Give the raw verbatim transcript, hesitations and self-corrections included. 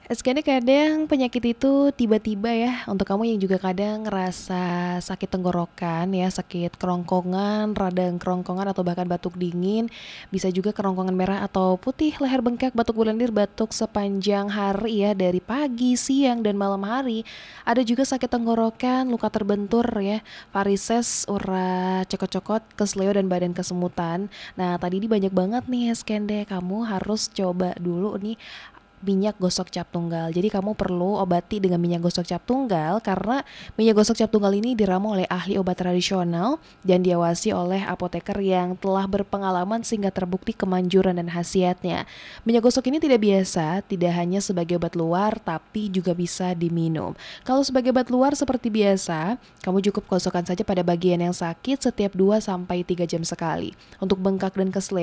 Sebenarnya kadang penyakit itu tiba-tiba ya, untuk kamu yang juga kadang ngerasa sakit tenggorokan ya, sakit kerongkongan, radang kerongkongan atau bahkan batuk dingin, bisa juga kerongkongan merah atau putih, leher bengkak, batuk bulandir, batuk sepanjang hari ya, dari pagi, siang, dan malam hari. Ada juga sakit tenggorokan, luka terbentur ya, varises, urat cokot-cokot, kesleo, dan badan kesemutan. Nah, tadi ini banyak banget nih ya, Skende, kamu harus coba dulu nih minyak gosok cap tunggal. Jadi kamu perlu obati dengan minyak gosok cap tunggal karena minyak gosok cap tunggal ini diramu oleh ahli obat tradisional dan diawasi oleh apoteker yang telah berpengalaman sehingga terbukti kemanjuran dan khasiatnya. Minyak gosok ini tidak biasa, tidak hanya sebagai obat luar tapi juga bisa diminum. Kalau sebagai obat luar seperti biasa, kamu cukup gosokkan saja pada bagian yang sakit setiap dua sampai tiga jam sekali. Untuk bengkak dan kesleo